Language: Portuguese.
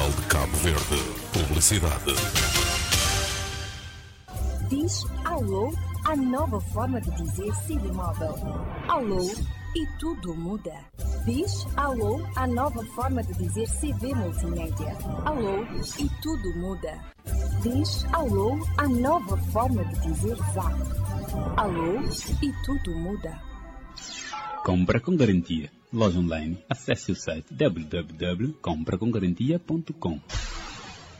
Nacional de Cabo Verde. Publicidade. Diz alô, a nova forma de dizer CD Móvel. Alô e tudo muda. Diz alô, a nova forma de dizer CV Multimédia. Alô e tudo muda. Diz alô, a nova forma de dizer Zap. Alô e tudo muda. Compra com garantia. Loja online. Acesse o site www.compracomgarantia.com.